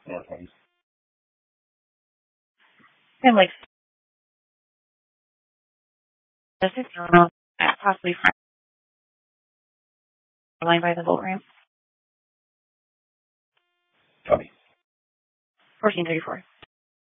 North And like, this is possibly line by the boat ramp. Copy. 1434.